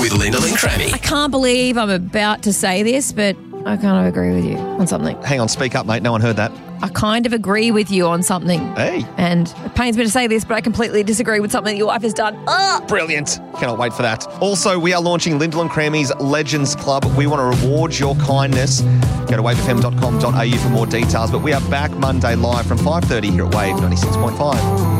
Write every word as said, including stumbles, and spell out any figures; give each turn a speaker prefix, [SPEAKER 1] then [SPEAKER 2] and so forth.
[SPEAKER 1] with Lyndall and Crammy.
[SPEAKER 2] I can't believe I'm about to say this, but I kind of agree with you on something.
[SPEAKER 3] Hang on, speak up, mate. No one heard that.
[SPEAKER 2] I kind of agree with you on something.
[SPEAKER 3] Hey.
[SPEAKER 2] And it pains me to say this, but I completely disagree with something that your wife has done. Ugh!
[SPEAKER 3] Brilliant. Cannot wait for that. Also, we are launching Lyndall and Crammy's Legends Club. We want to reward your kindness. Go to wave f m dot com dot a u for more details. But we are back Monday live from five thirty here at Wave ninety-six point five.